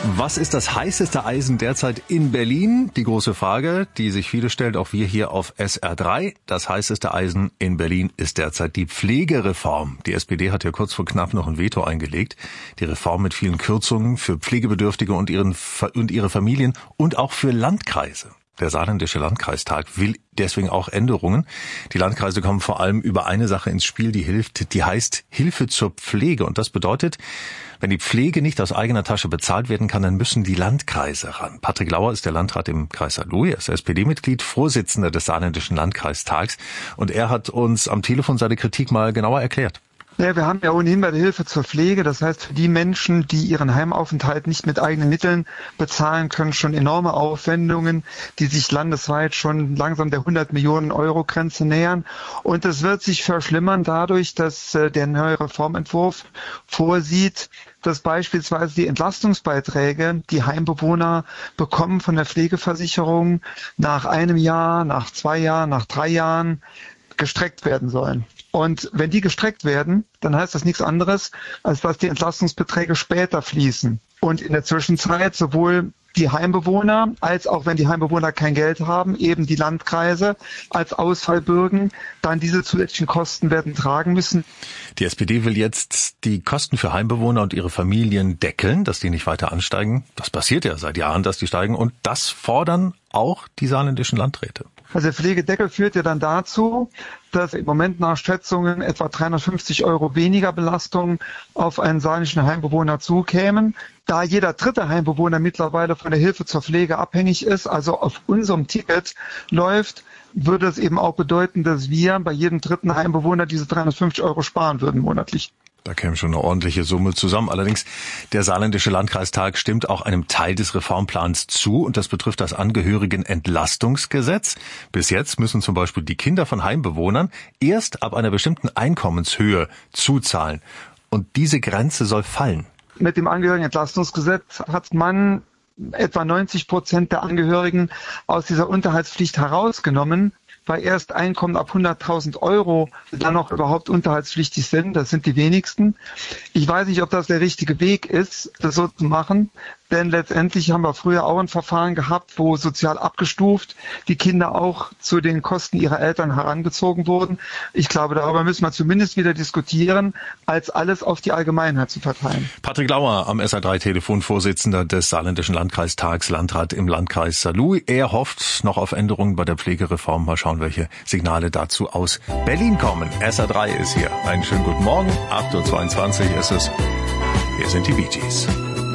Was ist das heißeste Eisen derzeit in Berlin? Die große Frage, die sich viele stellen, auch wir hier auf SR3. Das heißeste Eisen in Berlin ist derzeit die Pflegereform. Die SPD hat ja kurz vor knapp noch ein Veto eingelegt. Die Reform mit vielen Kürzungen für Pflegebedürftige und ihre Familien und auch für Landkreise. Der Saarländische Landkreistag will deswegen auch Änderungen. Die Landkreise kommen vor allem über eine Sache ins Spiel, die heißt Hilfe zur Pflege. Und das bedeutet, wenn die Pflege nicht aus eigener Tasche bezahlt werden kann, dann müssen die Landkreise ran. Patrick Lauer ist der Landrat im Kreis Saarlouis, er ist SPD-Mitglied, Vorsitzender des Saarländischen Landkreistags. Und er hat uns am Telefon seine Kritik mal genauer erklärt. Ja, wir haben ja ohnehin bei der Hilfe zur Pflege, das heißt für die Menschen, die ihren Heimaufenthalt nicht mit eigenen Mitteln bezahlen können, schon enorme Aufwendungen, die sich landesweit schon langsam der 100 Millionen Euro Grenze nähern. Und es wird sich verschlimmern dadurch, dass der neue Reformentwurf vorsieht, dass beispielsweise die Entlastungsbeiträge, die Heimbewohner bekommen von der Pflegeversicherung, nach einem Jahr, nach 2 Jahren, nach 3 Jahren gestreckt werden sollen. Und wenn die gestreckt werden, dann heißt das nichts anderes, als dass die Entlastungsbeträge später fließen. Und in der Zwischenzeit sowohl die Heimbewohner, als auch wenn die Heimbewohner kein Geld haben, eben die Landkreise als Ausfallbürgen dann diese zusätzlichen Kosten werden tragen müssen. Die SPD will jetzt die Kosten für Heimbewohner und ihre Familien deckeln, dass die nicht weiter ansteigen. Das passiert ja seit Jahren, dass die steigen. Und das fordern auch die saarländischen Landräte. Also der Pflegedeckel führt ja dann dazu, dass im Moment nach Schätzungen etwa 350 Euro weniger Belastung auf einen saarländischen Heimbewohner zukämen. Da jeder dritte Heimbewohner mittlerweile von der Hilfe zur Pflege abhängig ist, also auf unserem Ticket läuft, würde es eben auch bedeuten, dass wir bei jedem dritten Heimbewohner diese 350 Euro sparen würden monatlich. Da käme schon eine ordentliche Summe zusammen. Allerdings, der Saarländische Landkreistag stimmt auch einem Teil des Reformplans zu und das betrifft das Angehörigenentlastungsgesetz. Bis jetzt müssen zum Beispiel die Kinder von Heimbewohnern erst ab einer bestimmten Einkommenshöhe zuzahlen. Und diese Grenze soll fallen. Mit dem Angehörigenentlastungsgesetz hat man etwa 90% der Angehörigen aus dieser Unterhaltspflicht herausgenommen, weil erst Einkommen ab 100.000 Euro dann noch überhaupt unterhaltspflichtig sind. Das sind die wenigsten. Ich weiß nicht, ob das der richtige Weg ist, das so zu machen. Denn letztendlich haben wir früher auch ein Verfahren gehabt, wo sozial abgestuft die Kinder auch zu den Kosten ihrer Eltern herangezogen wurden. Ich glaube, darüber müssen wir zumindest wieder diskutieren, als alles auf die Allgemeinheit zu verteilen. Patrick Lauer am SR3-Telefon, Vorsitzender des Saarländischen Landkreistags, Landrat im Landkreis Saarlouis. Er hofft noch auf Änderungen bei der Pflegereform. Mal schauen, welche Signale dazu aus Berlin kommen. SR3 ist hier. Einen schönen guten Morgen. 8:22 Uhr ist es. Hier sind die Bee Gees.